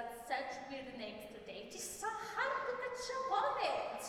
such weird names today. It is so hard to catch up on it.